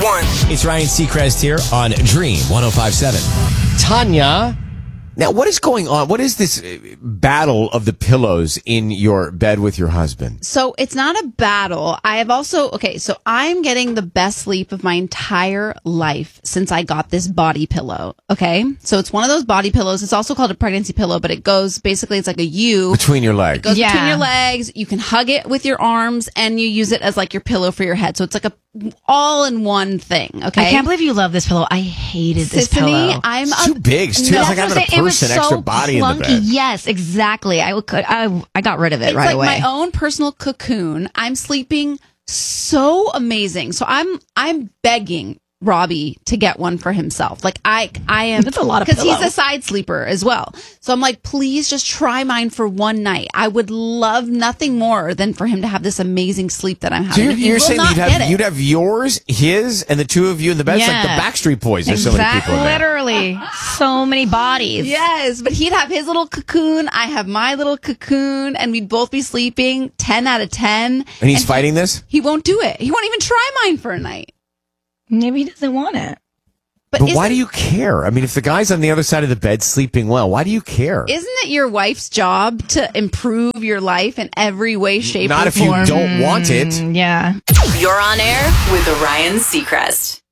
one. It's Ryan Seacrest here on Dream 105.7. Tanya, now what is going on? What is this battle of the pillows in your bed with your husband? So it's not a battle. I have also, so I'm getting the best sleep of my entire life since I got this body pillow. Okay. So it's one of those body pillows. It's also called a pregnancy pillow, but it goes, basically it's like a U. Between your legs. It goes between your legs. You can hug it with your arms and you use it as like your pillow for your head. So it's like a all-in-one thing. Okay. I can't believe you love this pillow. I hated this Sissany, pillow. It's too big. It's too, it's like having a person, extra body in the bed. Yes, exactly. I got rid of it right away. It's like my own personal cocoon. I'm sleeping so amazing. So I'm begging Robbie to get one for himself. Like I am. That's a lot of because he's pillow. a side sleeper as well. So I'm like, please just try mine for one night. I would love nothing more than for him to have this amazing sleep that I'm having. So you're saying you'd have yours, his, and the two of you in the bed? It's like the Backstreet Boys. There's so many people in there. Literally, so many bodies. Yes, but he'd have his little cocoon. I have my little cocoon, and we'd both be sleeping 10 out of 10. And he's fighting this? He won't do it. He won't even try mine for a night. Maybe he doesn't want it. But why do you care? I mean, if the guy's on the other side of the bed sleeping well, why do you care? Isn't it your wife's job to improve your life in every way, shape, Not or if you form? don't want it. Yeah. You're on air with Ryan Seacrest.